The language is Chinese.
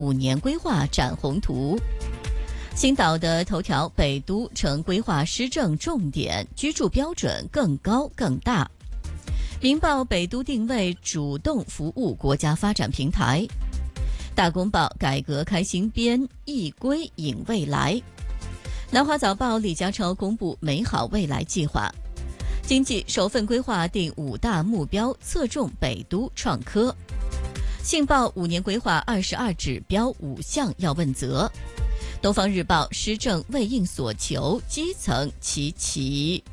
5年规划展宏图。星岛的头条：北都成规划施政重点，居住标准更高更大。明报：北都定位主动服务国家发展平台。大公报：改革开新编，一规引未来。南华早报：李家超公布美好未来计划。经济首份规划定5大目标，侧重北都创科。信报：5年规划22指标5项要问责。东方日报：施政未应所求，基层齐齐。